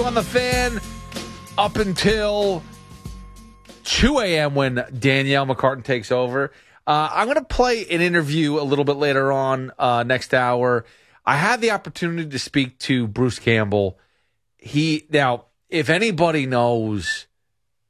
you on the Fan up until 2 a.m. when Danielle McCartan takes over. I'm going to play an interview a little bit later on next hour. I had the opportunity to speak to Bruce Campbell. Now, if anybody knows